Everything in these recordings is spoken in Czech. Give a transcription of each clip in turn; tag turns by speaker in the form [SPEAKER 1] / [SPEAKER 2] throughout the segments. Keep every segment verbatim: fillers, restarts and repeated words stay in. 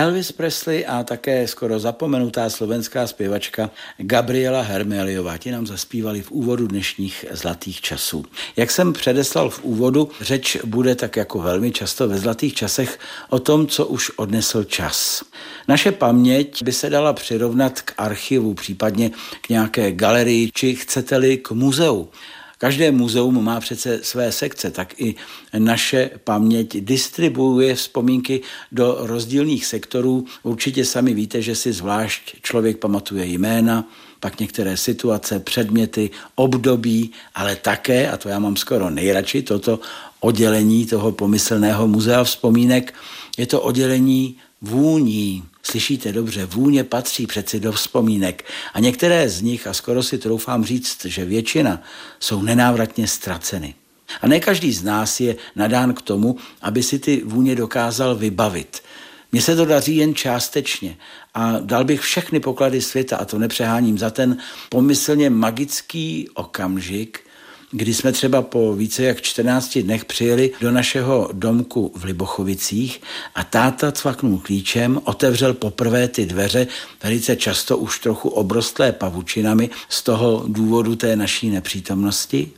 [SPEAKER 1] Elvis Presley a také skoro zapomenutá slovenská zpěvačka Gabriela Hermeliová, ti nám zaspívali v úvodu dnešních zlatých časů. Jak jsem předeslal v úvodu, řeč bude tak jako velmi často ve zlatých časech o tom, co už odnesl čas. Naše paměť by se dala přirovnat k archivu, případně k nějaké galerii, či chcete-li k muzeu. Každé muzeum má přece své sekce, tak i naše paměť distribuuje vzpomínky do rozdílných sektorů. Určitě sami víte, že si zvlášť člověk pamatuje jména, pak některé situace, předměty, období, ale také, a to já mám skoro nejradši, toto oddělení toho pomyslného muzea vzpomínek, je to oddělení vůní. Slyšíte dobře, vůně patří přeci do vzpomínek a některé z nich, a skoro si troufám říct, že většina, jsou nenávratně ztraceny. A ne každý z nás je nadán k tomu, aby si ty vůně dokázal vybavit. Mně se to daří jen částečně a dal bych všechny poklady světa, a to nepřeháním, za ten pomyslně magický okamžik, kdy jsme třeba po více jak čtrnácti dnech přijeli do našeho domku v Libochovicích a táta cvaknul klíčem, otevřel poprvé ty dveře, velice často už trochu obrostlé pavučinami z toho důvodu té naší nepřítomnosti.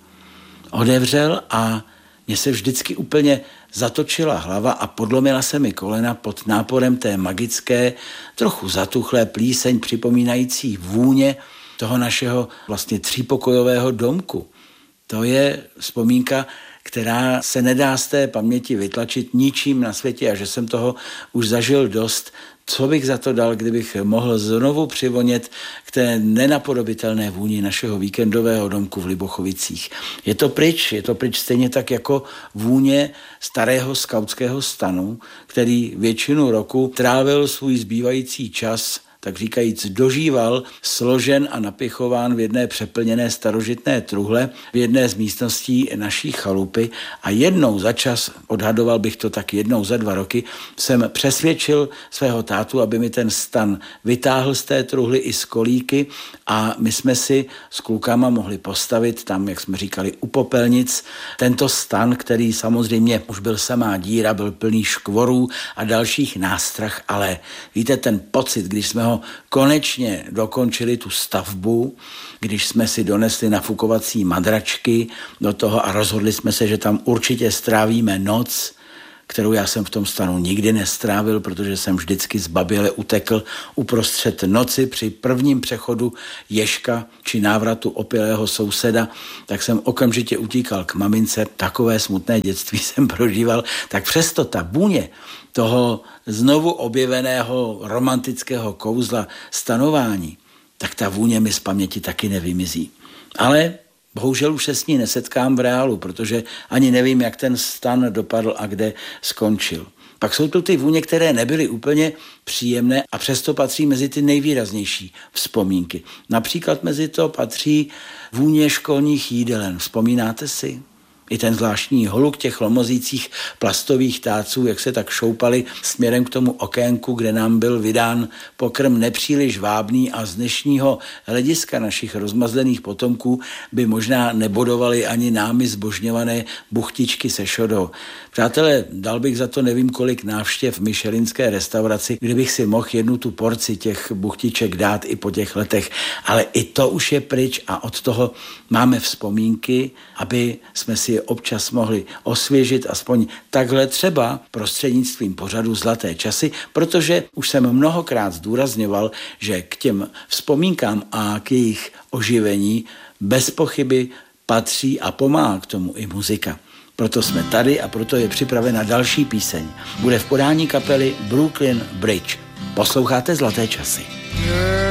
[SPEAKER 1] Otevřel a mně se vždycky úplně zatočila hlava a podlomila se mi kolena pod náporem té magické, trochu zatuchlé plíseň připomínající vůně toho našeho vlastně třípokojového domku. To je vzpomínka, která se nedá z té paměti vytlačit ničím na světě a že jsem toho už zažil dost. Co bych za to dal, kdybych mohl znovu přivonět k té nenapodobitelné vůni našeho víkendového domku v Libochovicích. Je to pryč, je to pryč stejně tak jako vůně starého skautského stanu, který většinu roku trávil svůj zbývající čas, tak říkajíc dožíval, složen a napichován v jedné přeplněné starožitné truhle v jedné z místností naší chalupy a jednou za čas, odhadoval bych to tak jednou za dva roky, jsem přesvědčil svého tátu, aby mi ten stan vytáhl z té truhly i z kolíky a my jsme si s klukama mohli postavit tam, jak jsme říkali, u popelnic, tento stan, který samozřejmě už byl samá díra, byl plný škvorů a dalších nástrah, ale víte, ten pocit, když jsme ho konečně dokončili tu stavbu, když jsme si donesli nafukovací madračky do toho a rozhodli jsme se, že tam určitě strávíme noc, kterou já jsem v tom stanu nikdy nestrávil, protože jsem vždycky zbaběle utekl uprostřed noci při prvním přechodu ježka či návratu opilého souseda, tak jsem okamžitě utíkal k mamince. Takové smutné dětství jsem prožíval, tak přesto ta vůně toho znovu objeveného romantického kouzla stanování, tak ta vůně mi z paměti taky nevymizí. Ale bohužel už se s ní nesetkám v reálu, protože ani nevím, jak ten stan dopadl a kde skončil. Pak jsou tu ty vůně, které nebyly úplně příjemné a přesto patří mezi ty nejvýraznější vzpomínky. Například mezi to patří vůně školních jídelen. Vzpomínáte si? I ten zvláštní holuk těch lomozících plastových táců, jak se tak šoupali směrem k tomu okénku, kde nám byl vydán pokrm nepříliš vábný a z dnešního hlediska našich rozmazlených potomků by možná nebodovali ani námi zbožňované buchtičky se šodou. Přátelé, dal bych za to nevím kolik návštěv v michelinské restauraci, kdybych si mohl jednu tu porci těch buchtiček dát i po těch letech, ale i to už je pryč a od toho máme vzpomínky, aby jsme si je občas mohli osvěžit aspoň takhle třeba prostřednictvím pořadu Zlaté časy, protože už jsem mnohokrát zdůrazňoval, že k těm vzpomínkám a k jejich oživení bez pochyby patří a pomáhá k tomu i muzika. Proto jsme tady a proto je připravena další píseň. Bude v podání kapely Brooklyn Bridge. Posloucháte Zlaté časy.